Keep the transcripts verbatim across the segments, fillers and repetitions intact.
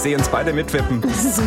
sehe uns beide mitwippen.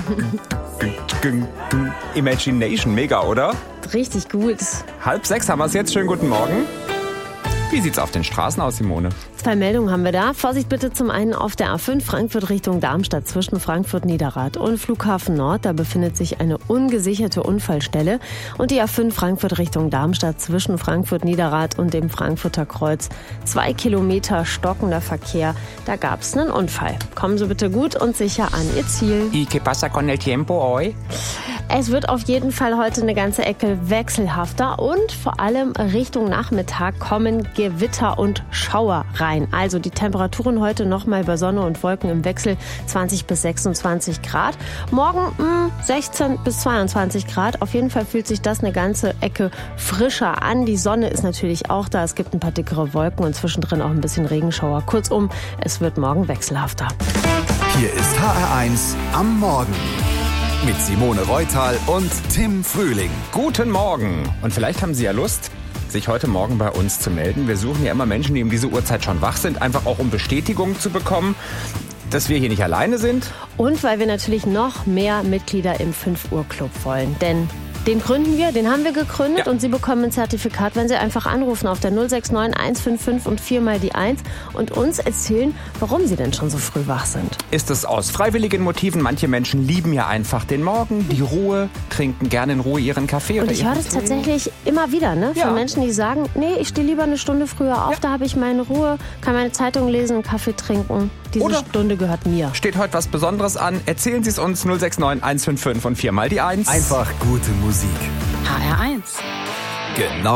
Imagination, mega, oder? Richtig gut. Halb sechs haben wir es jetzt. Schönen guten Morgen. Wie sieht's auf den Straßen aus, Simone? Zwei Meldungen haben wir da. Vorsicht bitte zum einen auf der A fünf Frankfurt Richtung Darmstadt zwischen Frankfurt-Niederrad und Flughafen Nord. Da befindet sich eine ungesicherte Unfallstelle. Und die A fünf Frankfurt Richtung Darmstadt zwischen Frankfurt-Niederrad und dem Frankfurter Kreuz. Zwei Kilometer stockender Verkehr. Da gab's einen Unfall. Kommen Sie bitte gut und sicher an Ihr Ziel. ¿Y qué pasa con el tiempo hoy? Es wird auf jeden Fall heute eine ganze Ecke wechselhafter und vor allem Richtung Nachmittag kommen Gewitter und Schauer rein. Also die Temperaturen heute nochmal bei Sonne und Wolken im Wechsel zwanzig bis sechsundzwanzig Grad. Morgen mh, sechzehn bis zweiundzwanzig Grad. Auf jeden Fall fühlt sich das eine ganze Ecke frischer an. Die Sonne ist natürlich auch da. Es gibt ein paar dickere Wolken und zwischendrin auch ein bisschen Regenschauer. Kurzum, es wird morgen wechselhafter. Hier ist H R eins am Morgen. Mit Simone Reutal und Tim Frühling. Guten Morgen. Und vielleicht haben Sie ja Lust, sich heute Morgen bei uns zu melden. Wir suchen ja immer Menschen, die um diese Uhrzeit schon wach sind, einfach auch um Bestätigung zu bekommen, dass wir hier nicht alleine sind. Und weil wir natürlich noch mehr Mitglieder im fünf Uhr Club wollen. Denn den gründen wir, den haben wir gegründet ja. Und Sie bekommen ein Zertifikat, wenn Sie einfach anrufen auf der null sechs neun eins fünf fünf und viermal die eins und uns erzählen, warum Sie denn schon so früh wach sind. Ist es aus freiwilligen Motiven? Manche Menschen lieben ja einfach den Morgen, die Ruhe, trinken gerne in Ruhe ihren Kaffee. Und oder ich höre das tatsächlich immer wieder, ne? Von Ja. Menschen, die sagen, nee, ich stehe lieber eine Stunde früher auf, Ja. da habe ich meine Ruhe, kann meine Zeitung lesen, einen Kaffee trinken. Diese Oder Stunde gehört mir. Steht heute was Besonderes an? Erzählen Sie es uns null sechs neun eins fünf fünf und viermal die eins. Einfach gute Musik. H R eins. Genau.